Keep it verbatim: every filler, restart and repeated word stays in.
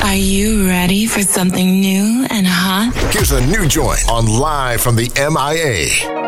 Are you ready for something new and hot? Here's a new joint on Live from the M I A.